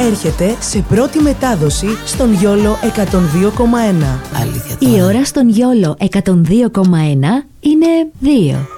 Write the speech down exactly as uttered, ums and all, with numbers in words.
έρχεται σε πρώτη μετάδοση στον Γιόλο εκατόν δύο κόμμα ένα. Αλήθεια τώρα. Η ώρα στον Γιόλο εκατόν δύο κόμμα ένα είναι δύο.